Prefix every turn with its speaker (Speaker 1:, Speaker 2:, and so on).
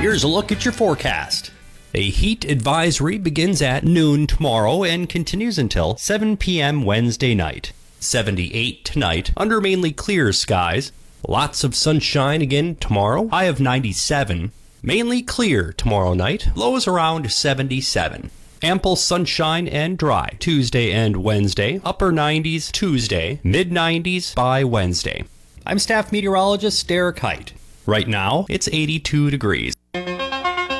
Speaker 1: Here's a look at your forecast. A heat advisory begins at noon tomorrow and continues until 7 p.m. Wednesday night. 78 tonight under mainly clear skies. Lots of sunshine again tomorrow. High of 97. Mainly clear tomorrow night. Lows around 77. Ample sunshine and dry Tuesday and Wednesday. Upper 90s Tuesday. Mid 90s by Wednesday. I'm staff meteorologist Derek Height. Right now, it's 82 degrees.